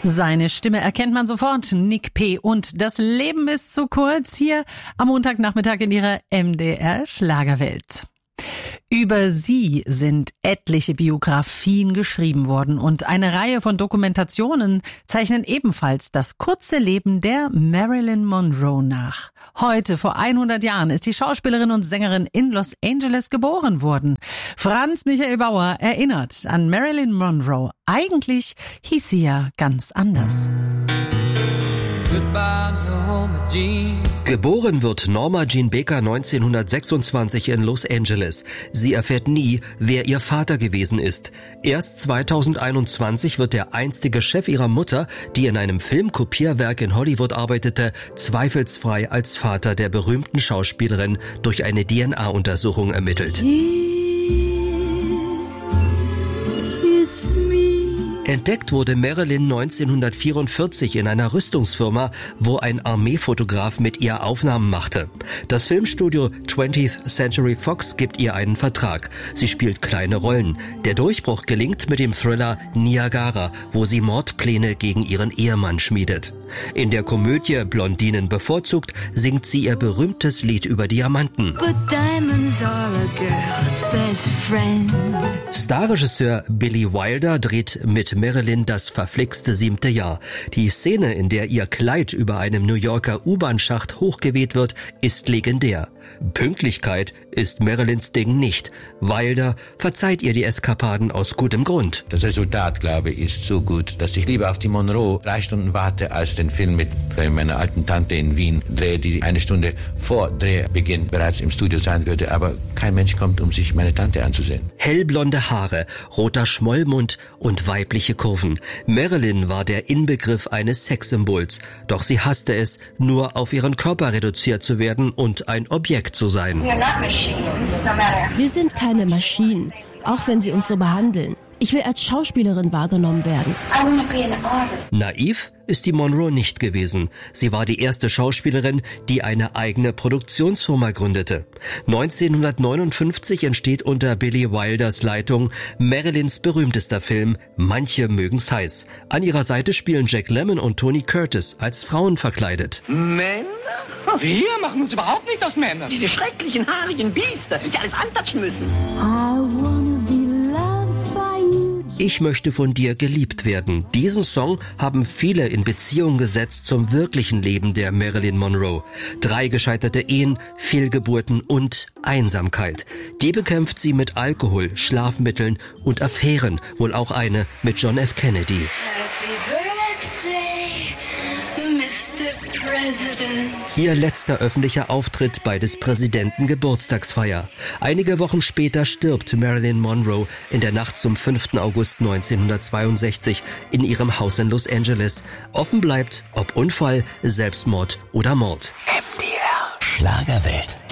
Seine Stimme erkennt man sofort, Nick P. Und das Leben ist zu kurz hier am Montagnachmittag in ihrer MDR Schlagerwelt. Über sie sind etliche Biografien geschrieben worden und eine Reihe von Dokumentationen zeichnen ebenfalls das kurze Leben der Marilyn Monroe nach. Heute, vor 100 Jahren, ist die Schauspielerin und Sängerin in Los Angeles geboren worden. Franz Michael Bauer erinnert an Marilyn Monroe. Eigentlich hieß sie ja ganz anders. Geboren wird Norma Jean Baker 1926 in Los Angeles. Sie erfährt nie, wer ihr Vater gewesen ist. Erst 2021 wird der einstige Chef ihrer Mutter, die in einem Filmkopierwerk in Hollywood arbeitete, zweifelsfrei als Vater der berühmten Schauspielerin durch eine DNA-Untersuchung ermittelt. Entdeckt wurde Marilyn 1944 in einer Rüstungsfirma, wo ein Armeefotograf mit ihr Aufnahmen machte. Das Filmstudio 20th Century Fox gibt ihr einen Vertrag. Sie spielt kleine Rollen. Der Durchbruch gelingt mit dem Thriller Niagara, wo sie Mordpläne gegen ihren Ehemann schmiedet. In der Komödie Blondinen bevorzugt singt sie ihr berühmtes Lied über Diamanten. Starregisseur Billy Wilder dreht mit Marilyn das verflixte 7. Jahr. Die Szene, in der ihr Kleid über einem New Yorker U-Bahn-Schacht hochgeweht wird, ist legendär. Pünktlichkeit ist Marilyns Ding nicht. Wilder verzeiht ihr die Eskapaden aus gutem Grund. Das Resultat, glaube ich, ist so gut, dass ich lieber auf die Monroe 3 Stunden warte, als den Film mit meiner alten Tante in Wien drehe, die 1 Stunde vor Drehbeginn bereits im Studio sein würde. Aber kein Mensch kommt, um sich meine Tante anzusehen. Hellblonde Haare, roter Schmollmund und weibliche Kurven. Marilyn war der Inbegriff eines Sexsymbols. Doch sie hasste es, nur auf ihren Körper reduziert zu werden und ein Objekt zu sein. Wir sind keine Maschinen, auch wenn sie uns so behandeln. Ich will als Schauspielerin wahrgenommen werden. Naiv ist die Monroe nicht gewesen. Sie war die erste Schauspielerin, die eine eigene Produktionsfirma gründete. 1959 entsteht unter Billy Wilders Leitung Marilyns berühmtester Film Manche mögen's heiß. An ihrer Seite spielen Jack Lemmon und Tony Curtis als Frauen verkleidet. Männer? Wir machen uns überhaupt nicht aus Männern. Diese schrecklichen, haarigen Biester, die alles antatschen müssen. Ich möchte von dir geliebt werden. Diesen Song haben viele in Beziehung gesetzt zum wirklichen Leben der Marilyn Monroe. 3 gescheiterte Ehen, Fehlgeburten und Einsamkeit. Die bekämpft sie mit Alkohol, Schlafmitteln und Affären, wohl auch eine mit John F. Kennedy. Ihr letzter öffentlicher Auftritt bei des Präsidenten Geburtstagsfeier. Einige Wochen später stirbt Marilyn Monroe in der Nacht zum 5. August 1962 in ihrem Haus in Los Angeles. Offen bleibt, ob Unfall, Selbstmord oder Mord. MDR Schlagerwelt.